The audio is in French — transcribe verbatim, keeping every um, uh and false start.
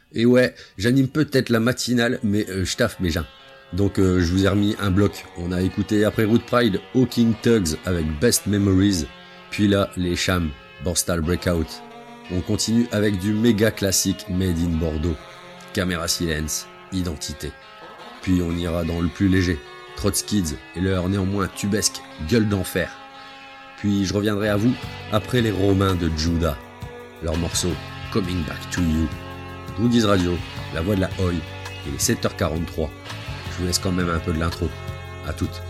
Et ouais, j'anime peut-être la matinale, mais euh, je taffe mes gens. Donc euh, je vous ai remis un bloc. On a écouté après Root Pride, Hawking Tugs avec Best Memories. Puis là, les Chams, Borstal Breakout. On continue avec du méga classique Made in Bordeaux. Caméra Silence, Identité. Puis on ira dans le plus léger, Trotskids et leur néanmoins tubesque Gueule d'enfer. Puis je reviendrai à vous après les Romains de Judas, leur morceau Coming Back to You. Roogies Radio, la voix de la Oi, il est sept heures quarante-trois. Je vous laisse quand même un peu de l'intro. À toutes.